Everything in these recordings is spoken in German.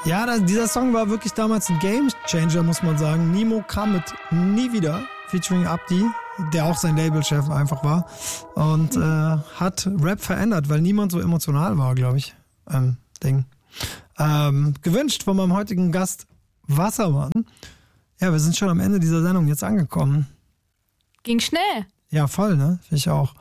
Ja, dieser Song war wirklich damals ein Game-Changer, muss man sagen. Nemo kam mit Nie wieder, featuring Abdi, der auch sein Labelchef einfach war. Und hat Rap verändert, weil niemand so emotional war, glaube ich. Gewünscht von meinem heutigen Gast Wassermann. Ja, wir sind schon am Ende dieser Sendung jetzt angekommen. Ging schnell. Ja, voll, ne? Finde ich auch.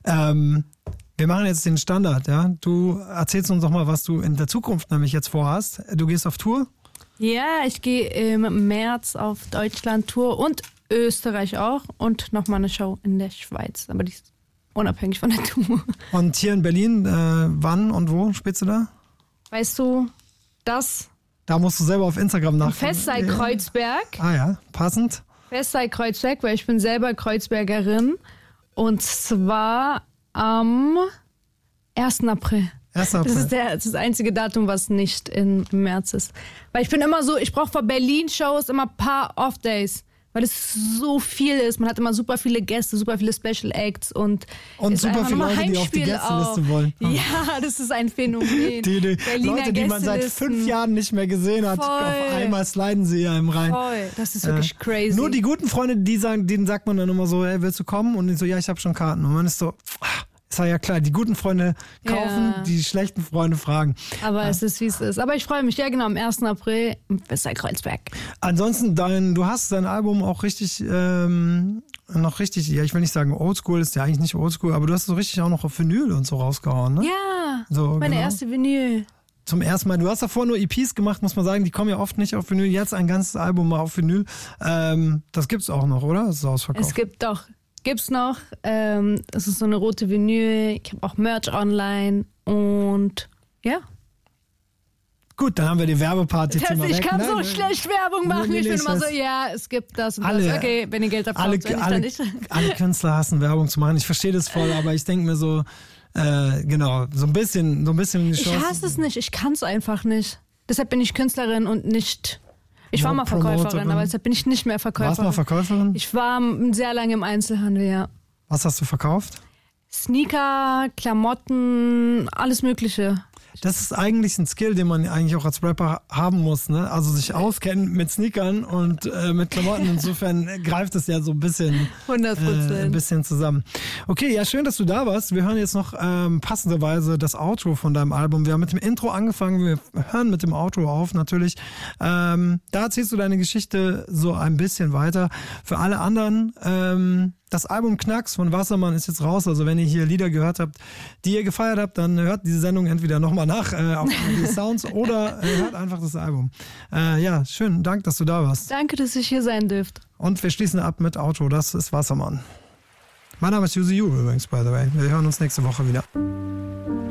Wir machen jetzt den Standard, ja? Du erzählst uns doch mal, was du in der Zukunft nämlich jetzt vorhast. Du gehst auf Tour? Ja, ich gehe im März auf Deutschland-Tour und Österreich auch und nochmal eine Show in der Schweiz. Aber die ist unabhängig von der Tour. Und hier in Berlin, wann und wo spielst du da? Weißt du, das... Da musst du selber auf Instagram nachgucken. Festsaal Kreuzberg. Ah ja, passend. Festsaal Kreuzberg, weil ich bin selber Kreuzbergerin. Und zwar am 1. April. 1. April. Das ist das einzige Datum, was nicht im März ist. Weil ich bin immer so, ich brauche für Berlin-Shows immer ein paar Off-Days. Weil es so viel ist. Man hat immer super viele Gäste, super viele Special Acts und super viele Leute, die auf die Gästeliste wollen. Ja, das ist ein Phänomen. Die Leute, die man seit 5 Jahren nicht mehr gesehen hat, auf einmal sliden sie einem rein. Voll, das ist wirklich crazy. Nur die guten Freunde, denen sagt man dann immer so, hey, willst du kommen? Und die so, ja, ich habe schon Karten. Und man ist so, ist ja klar, die guten Freunde kaufen, die schlechten Freunde fragen. Aber es ist, wie es ist. Aber ich freue mich, ja genau, am 1. April im Festsaal Kreuzberg. Ansonsten, du hast dein Album auch richtig, noch richtig, ja, ich will nicht sagen oldschool, ist ja eigentlich nicht oldschool, aber du hast so richtig auch noch auf Vinyl und so rausgehauen, ne? Ja, so, meine erste Vinyl. Zum ersten Mal. Du hast davor nur EPs gemacht, muss man sagen, die kommen ja oft nicht auf Vinyl. Jetzt ein ganzes Album mal auf Vinyl. Das gibt's auch noch, oder? Das ist ausverkauft. Gibt's noch. Es ist so eine rote Vinyl. Ich habe auch Merch online und ja. Gut, dann haben wir die Werbepart jetzt immer weg. Ich kann so schlecht Werbung machen. Ich bin immer so, ja, es gibt das und das. Okay, wenn ihr Geld habt, wenn ich dann nicht. Alle Künstler hassen Werbung zu machen. Ich verstehe das voll, aber ich denke mir so, genau, so ein bisschen die Chance. Ich hasse es nicht, ich kann es einfach nicht. Deshalb bin ich Künstlerin und nicht... Ich war mal Verkäuferin, aber deshalb bin ich nicht mehr Verkäuferin. Warst du mal Verkäuferin? Ich war sehr lange im Einzelhandel, ja. Was hast du verkauft? Sneaker, Klamotten, alles Mögliche. Das ist eigentlich ein Skill, den man eigentlich auch als Rapper haben muss, ne? Also sich auskennen mit Sneakern und mit Klamotten. Insofern greift es ja so ein bisschen, 100%. Ein bisschen zusammen. Okay, ja, schön, dass du da warst. Wir hören jetzt noch passenderweise das Outro von deinem Album. Wir haben mit dem Intro angefangen, wir hören mit dem Outro auf natürlich. Da erzählst du deine Geschichte so ein bisschen weiter. Für alle anderen, das Album Knacks von Wassermann ist jetzt raus. Also wenn ihr hier Lieder gehört habt, die ihr gefeiert habt, dann hört diese Sendung entweder nochmal nach auf die Sounds oder hört einfach das Album. Ja, schönen Dank, dass du da warst. Danke, dass ich hier sein dürfte. Und wir schließen ab mit Outro. Das ist Wassermann. Mein Name ist Yuzi Yu übrigens, by the way. Wir hören uns nächste Woche wieder.